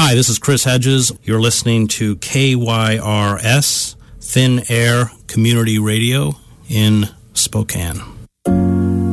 Hi, this is Chris Hedges. You're listening to KYRS, Thin Air Community Radio in Spokane.